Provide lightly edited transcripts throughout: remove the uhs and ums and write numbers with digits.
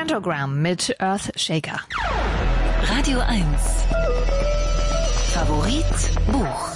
Pentagram mit Earthshaker. Radio 1. Favorit Buch.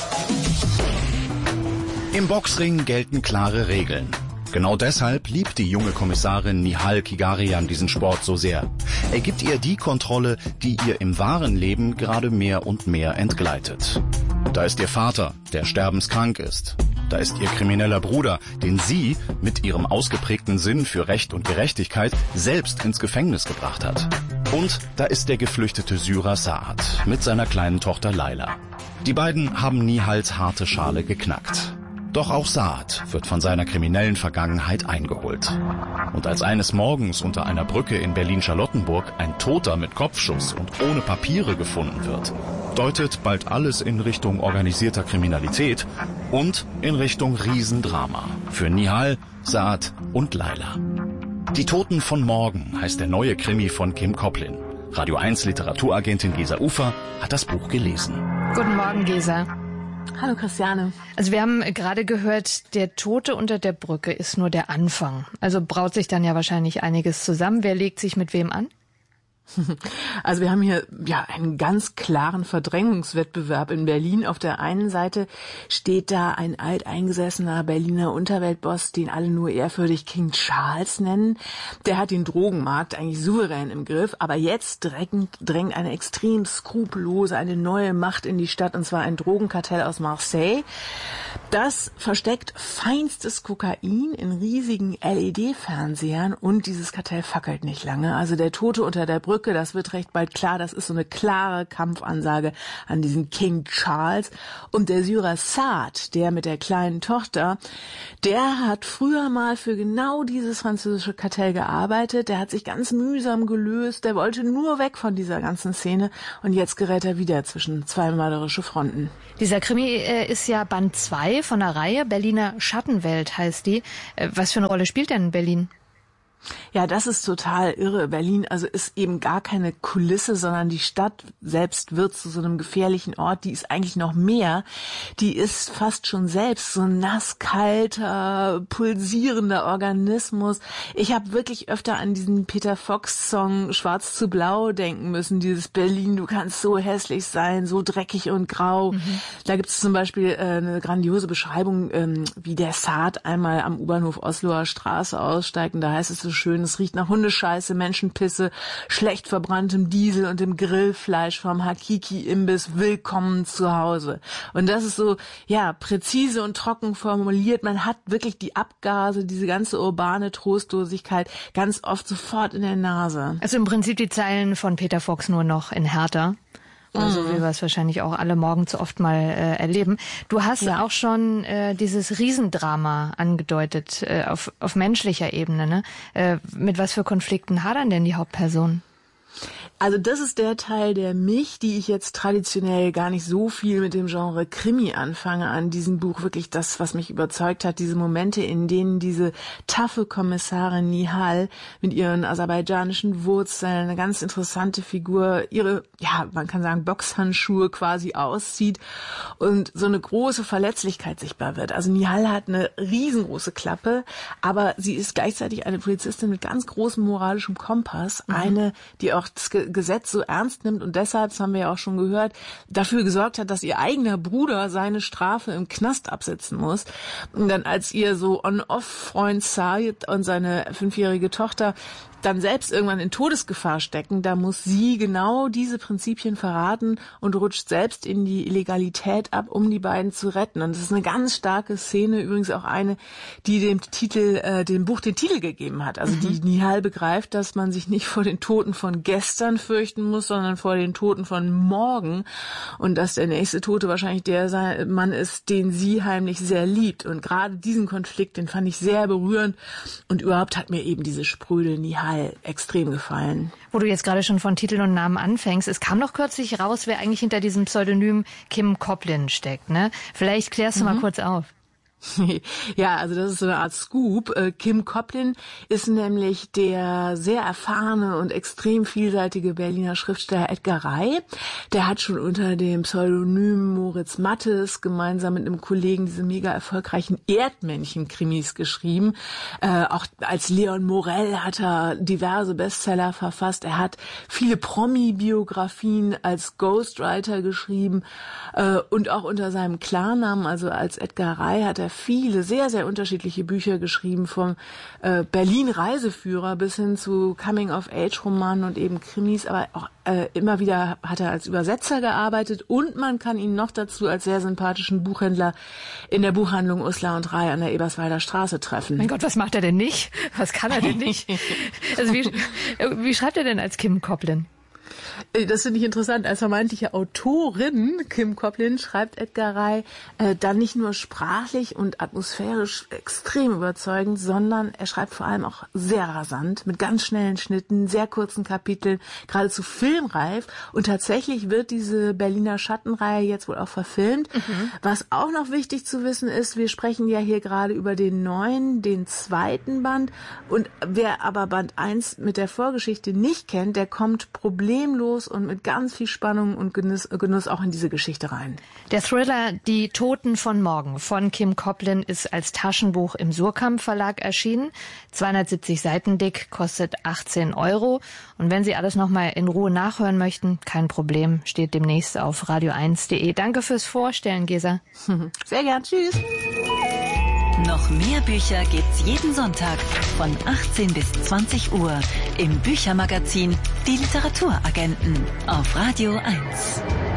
Im Boxring gelten klare Regeln. Genau deshalb liebt die junge Kommissarin Nihal Kigarian diesen Sport so sehr. Er gibt ihr die Kontrolle, die ihr im wahren Leben gerade mehr und mehr entgleitet. Da ist ihr Vater, der sterbenskrank ist. Da ist ihr krimineller Bruder, den sie mit ihrem ausgeprägten Sinn für Recht und Gerechtigkeit selbst ins Gefängnis gebracht hat. Und da ist der geflüchtete Syrer Saad mit seiner kleinen Tochter Laila. Die beiden haben Nihals harte Schale geknackt. Doch auch Saad wird von seiner kriminellen Vergangenheit eingeholt. Und als eines Morgens unter einer Brücke in Berlin-Charlottenburg ein Toter mit Kopfschuss und ohne Papiere gefunden wird, deutet bald alles in Richtung organisierter Kriminalität und in Richtung Riesendrama für Nihal, Saad und Laila. Die Toten von morgen heißt der neue Krimi von Kim Koplin. Radio 1 Literaturagentin Gesa Ufer hat das Buch gelesen. Guten Morgen, Gesa. Hallo Christiane. Also wir haben gerade gehört, der Tote unter der Brücke ist nur der Anfang. Also braut sich dann ja wahrscheinlich einiges zusammen. Wer legt sich mit wem an? Also wir haben hier einen ganz klaren Verdrängungswettbewerb in Berlin. Auf der einen Seite steht da ein alteingesessener Berliner Unterweltboss, den alle nur ehrfürchtig King Charles nennen. Der hat den Drogenmarkt eigentlich souverän im Griff, aber jetzt drängt eine extrem skrupellose, eine neue Macht in die Stadt, und zwar ein Drogenkartell aus Marseille. Das versteckt feinstes Kokain in riesigen LED-Fernsehern, und dieses Kartell fackelt nicht lange. Also der Tote unter der Brücke, das wird recht bald klar, das ist so eine klare Kampfansage an diesen King Charles. Und der Syrer Saad, der mit der kleinen Tochter, der hat früher mal für genau dieses französische Kartell gearbeitet, der hat sich ganz mühsam gelöst, der wollte nur weg von dieser ganzen Szene, und jetzt gerät er wieder zwischen zwei mörderische Fronten. Dieser Krimi ist ja Band 2 von der Reihe, Berliner Schattenwelt heißt die. Was für eine Rolle spielt denn Berlin? Ja, das ist total irre. Berlin also ist eben gar keine Kulisse, sondern die Stadt selbst wird zu so einem gefährlichen Ort. Die ist eigentlich noch mehr. Die ist fast schon selbst so ein nasskalter, pulsierender Organismus. Ich habe wirklich öfter an diesen Peter Fox-Song Schwarz zu Blau denken müssen. Dieses Berlin, du kannst so hässlich sein, so dreckig und grau. Da gibt es zum Beispiel eine grandiose Beschreibung, wie der Saad einmal am U-Bahnhof Osloer Straße aussteigt. Und da heißt es so schön, es riecht nach Hundescheiße, Menschenpisse, schlecht verbranntem Diesel und dem Grillfleisch vom Hakiki-Imbiss. Willkommen zu Hause. Und das ist so, präzise und trocken formuliert. Man hat wirklich die Abgase, diese ganze urbane Trostlosigkeit ganz oft sofort in der Nase. Also im Prinzip die Zeilen von Peter Fox nur noch in härter. Oder so wie wir es wahrscheinlich auch alle morgen zu oft mal erleben. Du hast auch schon dieses Riesendrama angedeutet, auf menschlicher Ebene. Ne? Mit was für Konflikten hadern denn die Hauptpersonen? Also das ist der Teil, die ich jetzt traditionell gar nicht so viel mit dem Genre Krimi anfange, an diesem Buch wirklich das, was mich überzeugt hat, diese Momente, in denen diese taffe Kommissarin Nihal mit ihren aserbaidschanischen Wurzeln, eine ganz interessante Figur, ihre, man kann sagen, Boxhandschuhe quasi auszieht und so eine große Verletzlichkeit sichtbar wird. Also Nihal hat eine riesengroße Klappe, aber sie ist gleichzeitig eine Polizistin mit ganz großem moralischem Kompass, eine, die auch das Gesetz so ernst nimmt und deshalb, das haben wir ja auch schon gehört, dafür gesorgt hat, dass ihr eigener Bruder seine Strafe im Knast absitzen muss. Und dann als ihr so On-Off-Freund Said und seine 5-jährige Tochter dann selbst irgendwann in Todesgefahr stecken, da muss sie genau diese Prinzipien verraten und rutscht selbst in die Illegalität ab, um die beiden zu retten. Und das ist eine ganz starke Szene, übrigens auch eine, die dem Buch den Titel gegeben hat. Also die Nihal begreift, dass man sich nicht vor den Toten von gestern fürchten muss, sondern vor den Toten von morgen, und dass der nächste Tote wahrscheinlich der Mann ist, den sie heimlich sehr liebt. Und gerade diesen Konflikt, den fand ich sehr berührend, und überhaupt hat mir eben diese spröde Nihal extrem gefallen. Wo du jetzt gerade schon von Titel und Namen anfängst, es kam doch kürzlich raus, wer eigentlich hinter diesem Pseudonym Kim Koplin steckt, ne? Vielleicht klärst du mal kurz auf. Ja, also das ist so eine Art Scoop. Kim Koplin ist nämlich der sehr erfahrene und extrem vielseitige Berliner Schriftsteller Edgar Rey. Der hat schon unter dem Pseudonym Moritz Mattes gemeinsam mit einem Kollegen diese mega erfolgreichen Erdmännchen-Krimis geschrieben. Auch als Leon Morell hat er diverse Bestseller verfasst. Er hat viele Promi-Biografien als Ghostwriter geschrieben und auch unter seinem Klarnamen, also als Edgar Rey, hat er viele, sehr, sehr unterschiedliche Bücher geschrieben, vom Berlin-Reiseführer bis hin zu Coming-of-Age-Romanen und eben Krimis, aber auch immer wieder hat er als Übersetzer gearbeitet und man kann ihn noch dazu als sehr sympathischen Buchhändler in der Buchhandlung Uslar und Rey an der Eberswalder Straße treffen. Mein Gott, was macht er denn nicht? Was kann er denn nicht? Also wie schreibt er denn als Kim Koplin? Das finde ich interessant. Als vermeintliche Autorin, Kim Koplin, schreibt Edgar Rey dann nicht nur sprachlich und atmosphärisch extrem überzeugend, sondern er schreibt vor allem auch sehr rasant, mit ganz schnellen Schnitten, sehr kurzen Kapiteln, geradezu filmreif. Und tatsächlich wird diese Berliner Schattenreihe jetzt wohl auch verfilmt. Was auch noch wichtig zu wissen ist, wir sprechen ja hier gerade über den zweiten Band. Und wer aber Band 1 mit der Vorgeschichte nicht kennt, der kommt problemlos und mit ganz viel Spannung und Genuss auch in diese Geschichte rein. Der Thriller Die Toten von morgen von Kim Koplin ist als Taschenbuch im Surkamp Verlag erschienen. 270 Seiten dick, kostet 18 €. Und wenn Sie alles nochmal in Ruhe nachhören möchten, kein Problem, steht demnächst auf radio1.de. Danke fürs Vorstellen, Gesa. Sehr gern, tschüss. Noch mehr Bücher gibt's jeden Sonntag von 18 bis 20 Uhr im Büchermagazin Die Literaturagenten auf Radio 1.